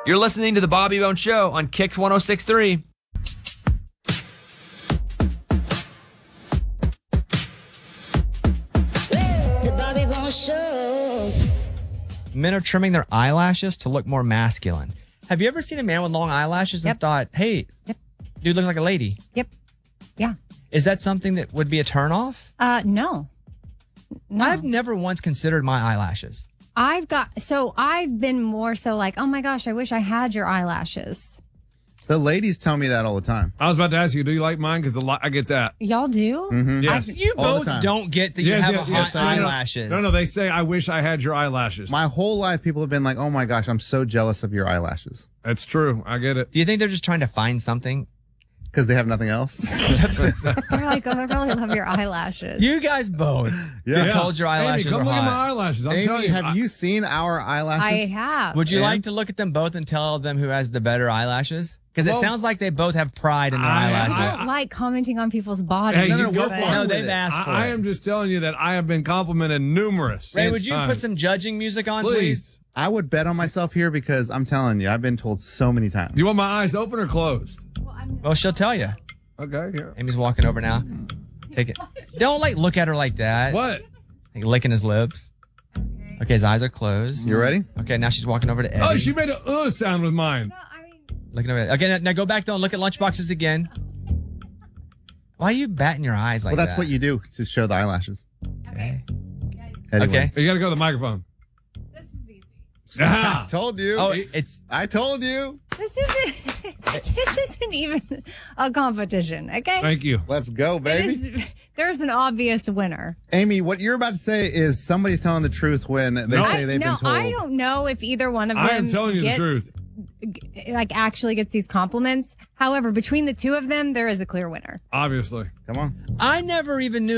You're listening to The Bobby Bones Show on Kicks 106.3. The Bobby Bones Show. Men are trimming their eyelashes to look more masculine. Have you ever seen a man with long eyelashes and thought, hey, dude looks like a lady? Yep. Yeah. Is that something that would be a turnoff? No. I've never once considered my eyelashes. I've been more so like, oh my gosh, I wish I had your eyelashes. The ladies tell me that all the time. I was about to ask you, do you like mine? Because I get that. Y'all do? Mm-hmm. Yes. You All the both time. don't get that you have hot No, eyelashes. No, they say, I wish I had your eyelashes. My whole life, people have been like, oh my gosh, I'm so jealous of your eyelashes. That's true. I get it. Do you think they're just trying to find something? Because they have nothing else. They're like, oh, I really love your eyelashes. You guys both get told your eyelashes Amy, come are look at my hot. eyelashes. I'm Amy, telling you. have you seen our eyelashes? I have. Would you And? like to look at them both and tell them who has the better eyelashes? Because it sounds like they both have pride in their I eyelashes. don't like commenting on people's bodies. Hey, No, you we're go fine No, with they've it. asked for I it. am just telling you that I have been complimented numerous. Ray, would you times. put some judging music on, please? Please. I would bet on myself here because I'm telling you, I've been told so many times. Do you want my eyes open or closed? Well, she'll tell you. Okay, here. Amy's walking over now. Take it. Don't look at her like that. What? Like licking his lips. Okay, his eyes are closed. You ready? Okay, now she's walking over to Eddie. Oh, she made a sound with mine. Looking over. Okay, now go back down. Look at lunchboxes again. Why are you batting your eyes like Well, that's that? what you do to show the eyelashes. Okay. Eddie Okay. wins. You got to go to the microphone. I told you. Oh, it's I told you. This isn't even a competition, okay? Thank you. Let's go, baby. There's an obvious winner. Amy, what you're about to say is somebody's telling the truth when they No. say they've been told. I don't know if either one of them I am telling you the truth. actually gets these compliments. However, between the two of them, there is a clear winner. Obviously. Come on. I never even knew